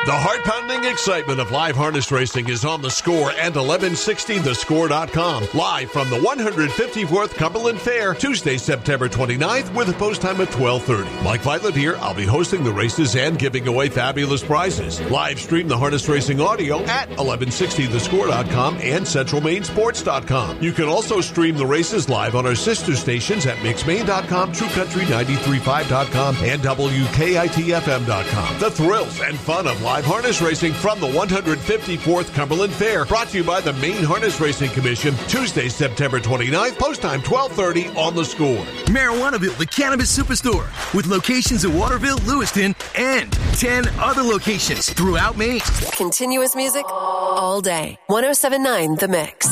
The heart-pounding excitement of live harness racing is on The Score and 1160thescore.com. Live from the 154th Cumberland Fair, Tuesday, September 29th, with a post time at 12:30. Mike Violet here. I'll be hosting the races and giving away fabulous prizes. Live stream the harness racing audio at 1160thescore.com and centralmainsports.com. You can also stream the races live on our sister stations at mixmain.com, truecountry935.com, and WKITFM.com. The thrills and fun of live harness racing from the 154th Cumberland Fair, brought to you by the Maine Harness Racing Commission, Tuesday, September 29th, post time 12:30 on The Score. Marijuanaville, the cannabis superstore, with locations in Waterville, Lewiston, and 10 other locations throughout Maine. Continuous music all day. 107.9 The Mix.